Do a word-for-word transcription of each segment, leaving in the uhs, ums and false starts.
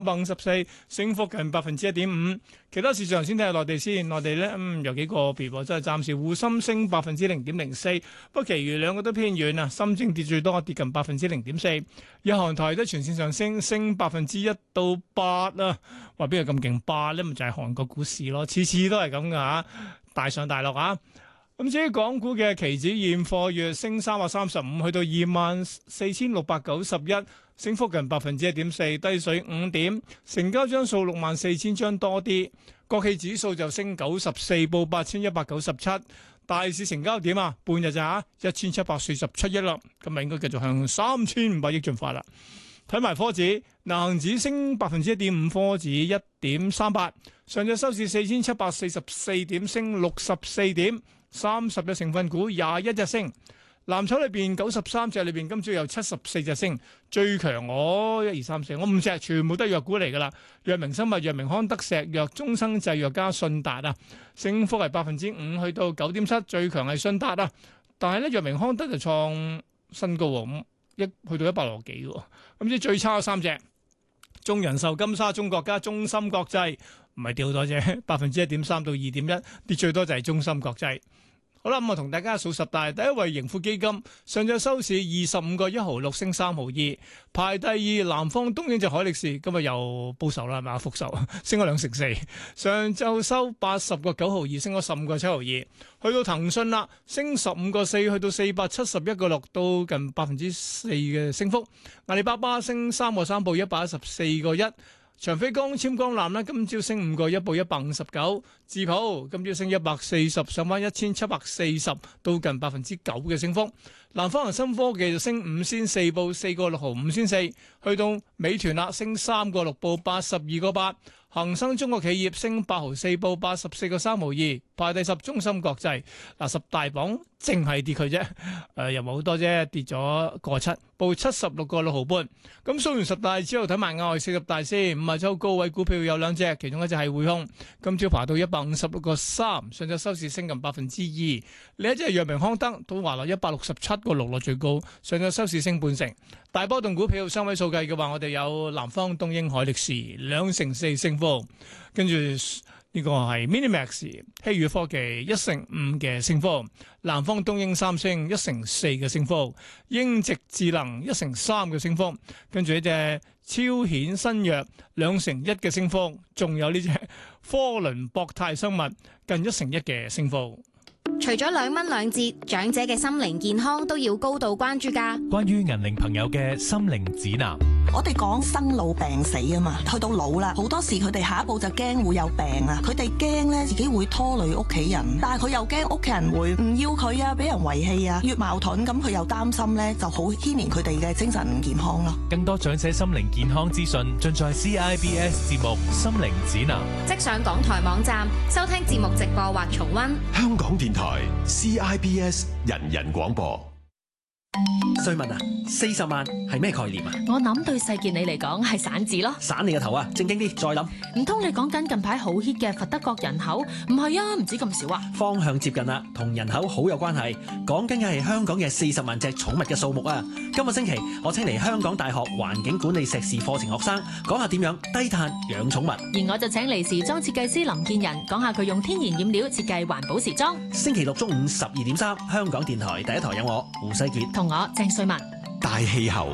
百五十四，升幅近百分之一點五。其他市場先睇下內地先，內地咧嗯有幾個別喎，真係暫時滬深升百分之零點零四，不過其餘兩個都偏軟啊。深證跌最多，跌近百分之零點四。日韓台都全線上升，升百分之一到八啊。話邊個咁勁八咧？咪就係、是、韓國股市咯，次次都係咁噶嚇，大上大落啊！咁至於港股嘅期指現貨月升三百三十五，去到二萬四千六百九十一，升幅近百分之一點四，低水五點，成交張數六萬四千張多啲。國企指數就升九十四，報八千一百九十七。大市成交點啊，半日咋嚇一千七百四十七億啦，今日應該繼續向三千五百億進發啦。睇埋科指，恒指升百分之一點五，科指一點三八，上晝收市四千七百四十四點，升六十四點。三十隻成分股，廿一隻升。藍籌裏邊九十三隻裏邊，今朝有七十四隻升。最強我一二三四，我五隻全部都係藥股嚟噶啦。藥明生物、藥明康德、石藥、中生製藥加信達啊，升幅係百分之五，去到九點七。最強係信達啊，但係咧藥明康德就創新高喎，一去到一百六十幾喎。咁即係最差三隻，中人壽、金沙中國加中芯國際，唔係跌好多啫，百分之一點三到二點一，跌最多就係中芯國際。好啦，咁啊同大家數十大，第一位盈富基金，上晝收市二十五個一毫六，升三毫二，排第二南方東英就海力士，今日又報仇啦，係咪啊？復仇，升咗兩成四，上晝收八十個九毫二，升咗十五個七毫二，去到騰訊啦，升十五個四，去到四百七十一個六，到近百分之四嘅升幅，阿里巴巴升三個三，報一百一十四個一。長飛光纖光纜咧，今朝升五個一，報一百五十九。智普今朝升一百四十，上翻一千七百四十，到近百分之九嘅升幅。南方恒生科技就升五仙四，報四個六毫五仙四。去到美團啦，升三個六，報八十二個八。恒生中國企業升八毫四，報八十四個三毫二，排第十。中芯國際嗱，十大榜淨係跌佢啫，誒、呃、又冇好多啫，跌咗個七，報七十六個六毫半。咁數完十大之後，睇埋額外四十大先，五十周高位股票有兩隻，其中一隻係匯控，今朝爬到一百五十六個三，上晝收市升近百分之二。另一隻係藥明康德，都滑落一百六十七個六落最高，上晝收市升半成。大波動股票雙位數計嘅話，我哋有南方東英海力士兩成四升幅，跟住呢個係 Minimax 希宇科技一成五嘅升幅，南方東英三星一成四嘅升幅，英直智能一成三嘅升幅，跟住呢隻超顯新藥兩成一嘅升幅，仲有呢隻科倫博泰生物近一成一嘅升幅。 除咗兩蚊兩折，長者嘅心靈健康都要高度關注㗎。 關於銀齡朋友嘅心靈指南， 我哋講生老病死啊嘛，去到老啦，好多時佢哋下一步就驚會有病啊，佢哋驚咧自己會拖累屋企人，但係佢又驚屋企人會唔要佢啊，俾人遺棄啊，越矛盾咁佢又擔心咧，就好牽連佢哋嘅精神健康咯。 更多長者心靈健康資訊，盡在 C I B S 節目《心靈指南》， 即上港台網站收聽節目直播或重溫。 香港電台 C I B S 人人廣播。 瑞文啊，四十萬係咩概念啊？ 我諗對世傑你嚟講係散字咯。 散你個頭啊！正經啲，再諗。 唔通你講緊近排好 hit 嘅佛得角人口？唔係啊，唔止咁少啊。 方向接近啦，同人口好有關係。講緊嘅係香港嘅四十萬隻寵物嘅數目啊！今個星期我請嚟香港大學環境管理碩士課程學生講下點樣低碳養寵物。 而我就請嚟時裝設計師林建仁講下佢用天然染料設計環保時裝。 星期六中午十二點三，香港電台第一台有我胡世傑同我鄭瑞文。 大氣候，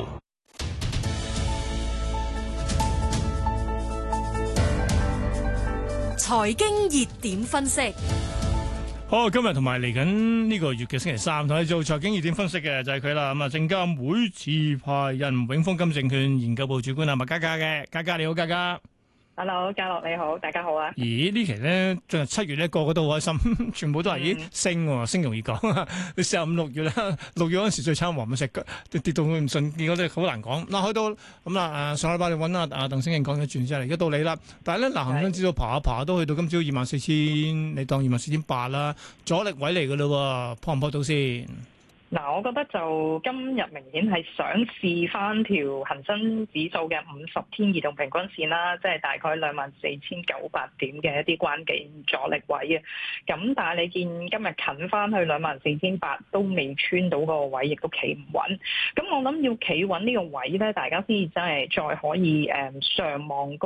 財經熱點分析。 好，今日同埋嚟緊呢個月嘅星期三，同你做財經熱點分析嘅就係佢啦。咁啊，證監會持牌人永豐金證券研究部主管啊麥嘉嘉嘅，嘉嘉你好，嘉嘉。 Hello， 嘉樂你好，大家好啊！ 咦，呢期咧進入七月咧，個個都好開心，全部都係咦升喎，升容易講。你四十五六月啦，六月嗰陣時最慘，黃咁石跌跌到唔順，結果都好難講。嗱，去到咁啦，誒上禮拜你揾阿阿鄧星英講咗轉之後，而家到你啦。但係咧，嗱恒生指數爬下爬都去到今朝二萬四千，你當二萬四千八啦，阻力位嚟㗎嘞喎，破唔破到先？ 嗱，我覺得就今日明顯係想試翻條恒生指數嘅五十天移動平均線啦，即係大概兩萬四千九百點嘅一啲關鍵阻力位嘅。咁但係你見今日近翻去兩萬四千八都未穿到個位，亦都企唔穩。咁我諗要企穩呢個位咧，大家先至真係再可以誒上望高